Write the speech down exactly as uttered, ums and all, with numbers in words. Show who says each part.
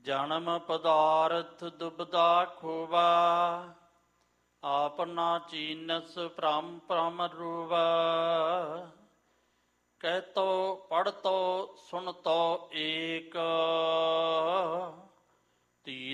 Speaker 1: ਜਨਮ ਪਦਾਰਥ ਦੁਬਦਾ ਖੋਵਾ, ਆਪਨਾ ਚੀਨਸ ਭ੍ਰਮ ਭ੍ਰਮ ਰੂਵਾ। ਕਹਿਤੋ ਪੜ੍ਹਤੋ ਸੁਣਤੋ ਏਕ, ਤੀ